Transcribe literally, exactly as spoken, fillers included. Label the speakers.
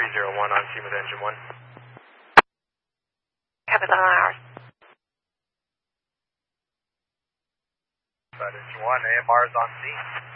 Speaker 1: three zero one on scene with engine one.
Speaker 2: Copies on ours.
Speaker 1: Engine one, A M R is on scene.